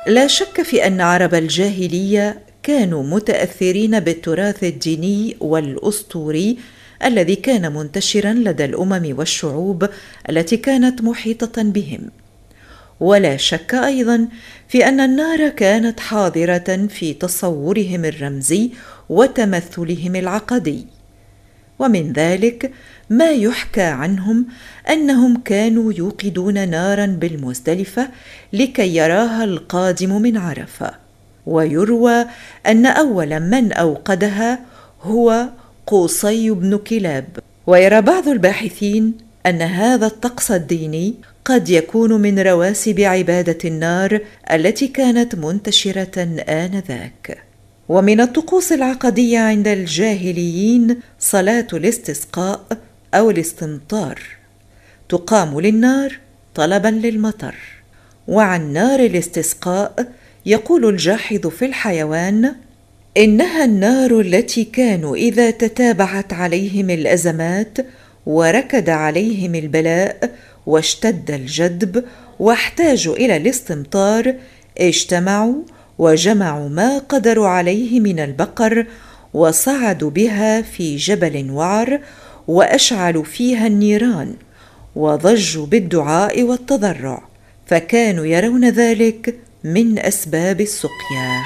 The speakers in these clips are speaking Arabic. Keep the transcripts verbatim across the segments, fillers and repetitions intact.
لا شك في أن عرب الجاهلية كانوا متأثرين بالتراث الديني والأسطوري الذي كان منتشرا لدى الأمم والشعوب التي كانت محيطة بهم. ولا شك أيضا في أن النار كانت حاضرة في تصورهم الرمزي وتمثلهم العقدي. ومن ذلك ما يحكى عنهم أنهم كانوا يوقدون نارا بالمزدلفة لكي يراها القادم من عرفة، ويروى أن أول من أوقدها هو قصي بن كلاب. ويرى بعض الباحثين أن هذا الطقس الديني قد يكون من رواسب عبادة النار التي كانت منتشرة آنذاك. ومن الطقوس العقدية عند الجاهليين صلاة الاستسقاء أو الاستمطار، تقام للنار طلبا للمطر. وعن نار الاستسقاء يقول الجاحظ في الحيوان: إنها النار التي كانوا إذا تتابعت عليهم الأزمات وركد عليهم البلاء واشتد الجدب واحتاجوا إلى الاستمطار اجتمعوا وجمعوا ما قدروا عليه من البقر وصعدوا بها في جبل وعر وأشعلوا فيها النيران وضجوا بالدعاء والتضرع، فكانوا يرون ذلك من أسباب السقيا.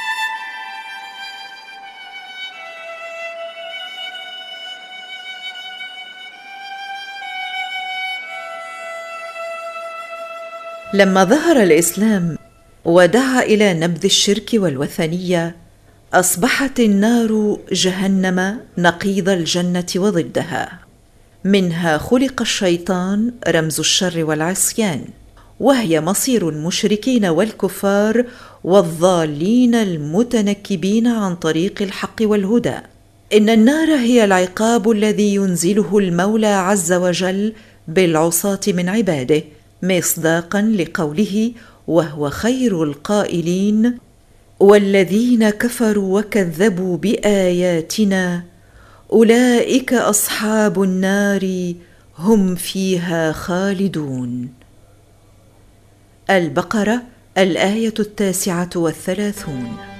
لما ظهر الإسلام ودعا إلى نبذ الشرك والوثنية، أصبحت النار جهنم نقيض الجنة وضدها. منها خلق الشيطان رمز الشر والعصيان، وهي مصير المشركين والكفار والضالين المتنكبين عن طريق الحق والهدى. إن النار هي العقاب الذي ينزله المولى عز وجل بالعصاة من عباده، مصداقا لقوله وهو خير القائلين: والذين كفروا وكذبوا بآياتنا أولئك أصحاب النار هم فيها خالدون. البقرة الآية التاسعة والثلاثون.